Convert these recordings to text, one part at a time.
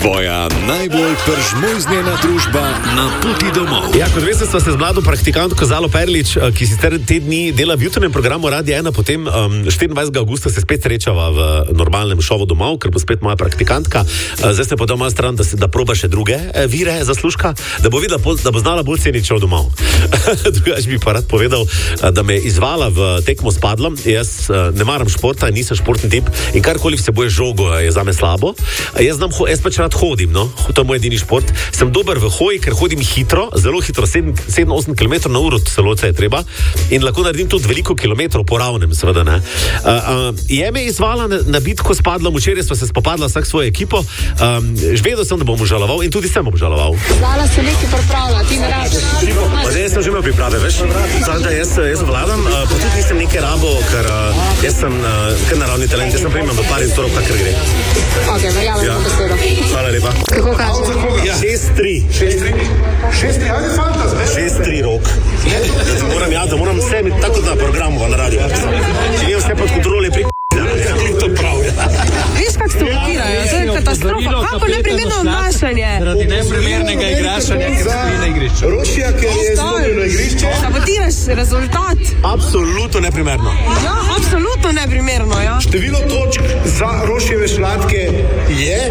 Tvoja najbolj peržmojznjena družba na poti domov. Ja, kot veste, sva se z mlado praktikantko Zalo Perlič, ki sicer te dni dela v jutranjem programu Radia 1, potem 24. augusta se spet srečava v normalnem šovu domov, ker bo spet moja praktikantka. Zdaj se pa doma stran, da proba še druge vire zaslužka, da bo videla, da bo znala bolj ceniti šov domov. Drugač bi pa rad povedal, da me je izvala v tekmo s padlom. Jaz ne maram športa, nisem športni tip in karkoli vsebuje žogo je zame slabo. Jaz pač rad hodim, no? To je moj edini šport. Sem dober v hoji, ker hodim hitro, zelo hitro, 7-8 km na uro, celo če je treba. In lahko naredim tudi veliko kilometrov po ravnem, seveda ne. Je me izvala na bitko s padlom, včeraj sva se spopadla vsak svojo ekipo. Vedel sem, da bom obžaloval in tudi sem obžaloval. Zala se nekaj pripravlja, ti ne rabiš. Jaz sem že imel priprave, veš? Samo da jaz vladam, pa tudi nisem nekaj rabo, ker jaz sem kar naravni talent, jaz sem primem do par intorov, kakor gre. Ok, verjamem besedo. Hvala lepa. Kako kaže? 6-3. 6-3, ajde fantaz, ne? 6-3 rok. Da moram vse imeti tako na programu, na radiju. Če imam vse pod kontrole, to prav. Viš, kak se ukirajo, to je katastrofa. Kako neprimerno obnašanje? Zaradi neprimernega igrašanja, ker stoji na igrišču. Rošija, ker je izgubil na igrišče. Sabotiraš rezultat. Absolutno neprimerno. Ja, absolutno neprimerno, ja. Število točk za Rošijeve šlatke je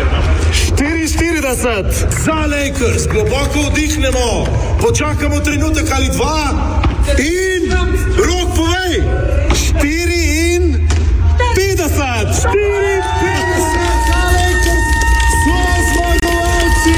44. Za Lakers. Globoko vdihnemo. Počakamo trenutek ali dva. In Rok povej. 54. 54 za Lakers. So zmagovalci.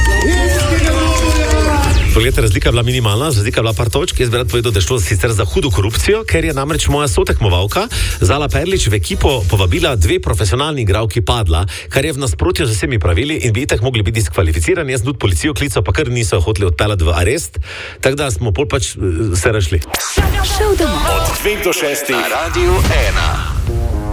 Poglejte, razlika je bila minimalna, razlika je bila par točk. Jaz bi rad povedal, da je šlo sicer za hudo korupcijo, ker je namreč moja sotekmovalka Zala Perlič v ekipo povabila 2 profesionalni igralki padla, kar je v nasprotju z vsemi pravili in bi itak mogli biti diskvalificirani. Jaz sem tudi policijo klical, pa kar niso hoteli odpeljati v arest, tako da smo pol pač se rešili. Od 2 do 6 na Radiu 1.